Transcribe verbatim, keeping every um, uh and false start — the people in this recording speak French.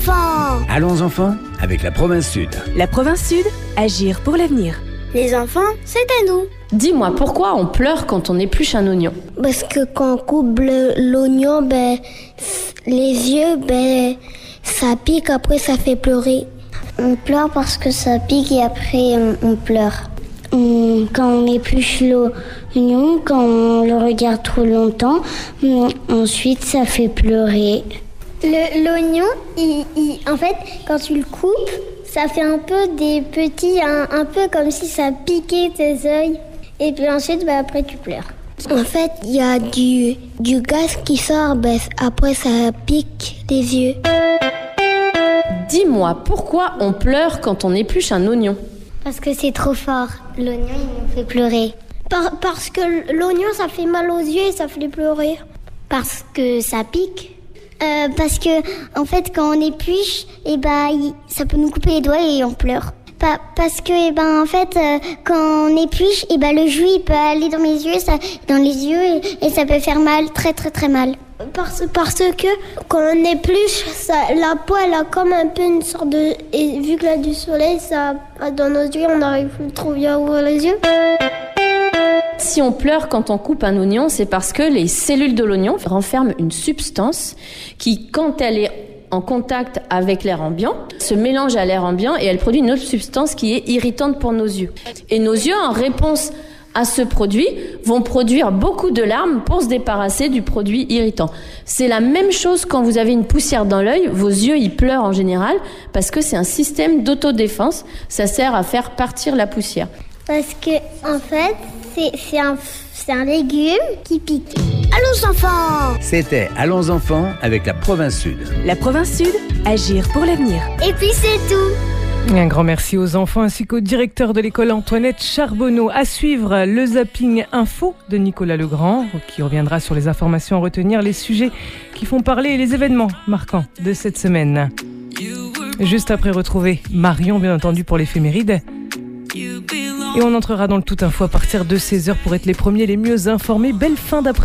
enfants! Allons enfants, avec la province Sud. La province Sud, agir pour l'avenir. Les enfants, c'est à nous. Dis-moi, pourquoi on pleure quand on épluche un oignon? Parce que quand on coupe le, l'oignon, ben, les yeux, ben, ça pique, après ça fait pleurer. On pleure parce que ça pique et après on, on pleure. On, quand on épluche l'oignon, quand on le regarde trop longtemps, on, ensuite ça fait pleurer. Le, l'oignon, il, il, en fait, quand tu le coupes, ça fait un peu des petits, un, un peu comme si ça piquait tes yeux. Et puis ensuite, bah, après, tu pleures. En fait, il y a du, du gaz qui sort, bah, après ça pique les yeux. Dis-moi, pourquoi on pleure quand on épluche un oignon? Parce que c'est trop fort. L'oignon, il nous fait pleurer. Par, parce que l'oignon, ça fait mal aux yeux et ça fait pleurer. Parce que ça pique. Euh, parce que, en fait, quand on épluche, eh ben, il, ça peut nous couper les doigts et on pleure. Pa- parce que, eh ben, en fait, euh, quand on épluche, eh ben, le jus, il peut aller dans mes yeux, ça, dans les yeux, et, et ça peut faire mal, très, très, très mal. Parce, parce que, quand on épluche, ça, la peau, elle a comme un peu une sorte de... Et vu qu'il y a du soleil, ça, dans nos yeux, on n'arrive plus trop bien à ouvrir les yeux. Si on pleure quand on coupe un oignon, c'est parce que les cellules de l'oignon renferment une substance qui, quand elle est en contact avec l'air ambiant, se mélange à l'air ambiant et elle produit une autre substance qui est irritante pour nos yeux. Et nos yeux, en réponse à ce produit, vont produire beaucoup de larmes pour se débarrasser du produit irritant. C'est la même chose quand vous avez une poussière dans l'œil, vos yeux ils pleurent en général parce que c'est un système d'autodéfense, ça sert à faire partir la poussière. Parce que, en fait, c'est, c'est, un, c'est un légume qui pique. Allons enfants! C'était Allons enfants, avec la province Sud. La province Sud, agir pour l'avenir. Et puis c'est tout! Un grand merci aux enfants ainsi qu'au directeur de l'école Antoinette Charbonneau. À suivre le zapping info de Nicolas Legrand qui reviendra sur les informations à retenir, les sujets qui font parler et les événements marquants de cette semaine. Juste après, retrouver Marion bien entendu pour l'éphéméride. Et on entrera dans le tout info à partir de seize heures pour être les premiers, les mieux informés. Belle fin d'après-midi.